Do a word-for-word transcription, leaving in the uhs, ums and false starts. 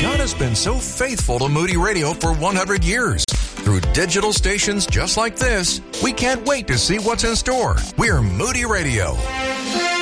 God has been so faithful to Moody Radio for one hundred years. Through digital stations just like this, we can't wait to see what's in store. We're Moody Radio.